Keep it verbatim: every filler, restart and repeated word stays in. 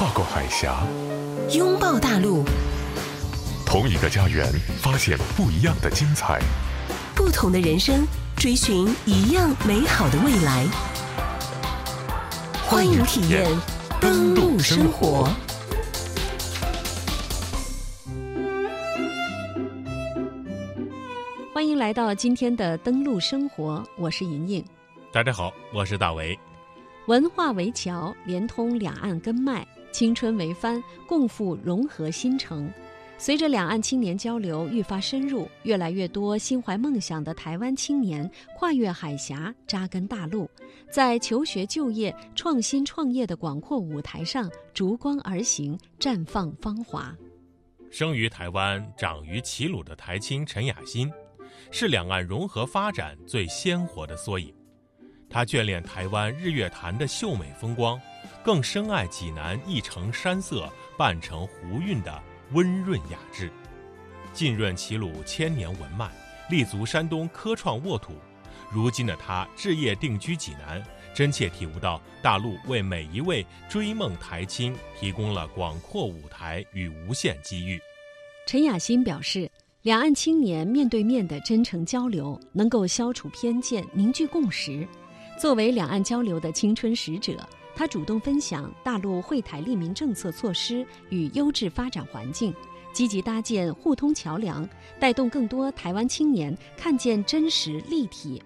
跨过海峡， 拥抱大陆， 同一个家园，发现不一样的精彩。 不同的人生，追寻一样美好的未来。欢迎体验登陆生活。 欢迎来到今天的登陆生活，我是莹莹。 大家好，我是大为。 文化为桥，连通两岸根脉；青春为帆，共赴融合新城。随着两岸青年交流愈发深入，越来越多心怀梦想的台湾青年跨越海峡，扎根大陆，在求学、就业、创新创业的广阔舞台上逐光而行，绽放芳华。 生于台湾、长于齐鲁的台青陈雅欣，是两岸融合发展最鲜活的缩影。他眷恋台湾日月潭的秀美风光，更深爱济南一城山色半城湖韵的温润雅致，浸润齐鲁千年文脉，立足山东科创沃土。如今的他置业定居济南，真切体悟到大陆为每一位追梦台青提供了广阔舞台与无限机遇。 陈雅欣表示，两岸青年面对面的真诚交流，能够消除偏见，凝聚共识。作为两岸交流的青春使者，他主动分享大陆惠台利民政策措施与优质发展环境，积极搭建互通桥梁，带动更多台湾青年看见真实、立体、